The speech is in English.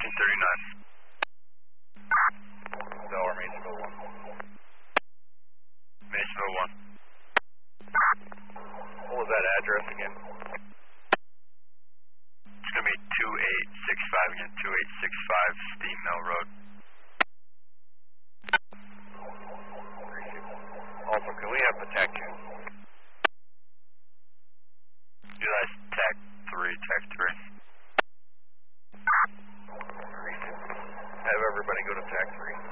1939. Delaware, Masonville 1. Masonville 1. What was that address again? It's going to be 2865 again, 2865 Steam Mill Road. Also, can we have the TAC 2? Utilize TAC 3, TAC 3. Have everybody go to TAC 3.